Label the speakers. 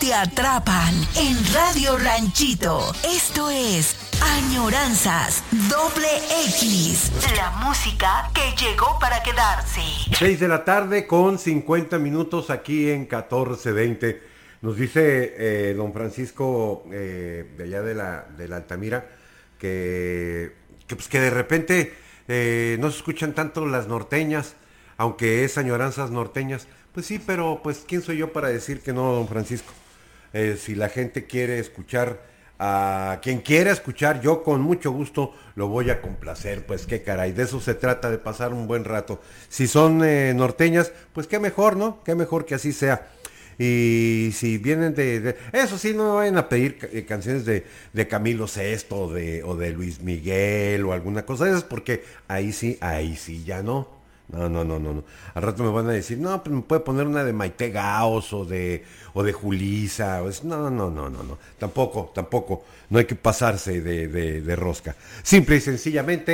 Speaker 1: te atrapan en Radio Ranchito. Esto es Añoranzas XX. La música que llegó para quedarse.
Speaker 2: 6 de la tarde con 50 minutos aquí en 1420. Nos dice don Francisco de allá de la Altamira que de repente no se escuchan tanto las norteñas, aunque es Añoranzas Norteñas. Pues sí, pero pues ¿quién soy yo para decir que no, don Francisco? Si la gente quiere escuchar a quien quiera escuchar, yo con mucho gusto lo voy a complacer, pues qué caray, de eso se trata, de pasar un buen rato. Si son norteñas, pues qué mejor, ¿no? Qué mejor que así sea. Y si vienen eso sí, no vayan a pedir canciones de Camilo Sesto o de Luis Miguel o alguna cosa de esas, porque ahí sí ya no. No. Al rato me van a decir, no, pues me puede poner una de Maite Gaos o de Julisa. No. Tampoco. No hay que pasarse de rosca. Simple y sencillamente.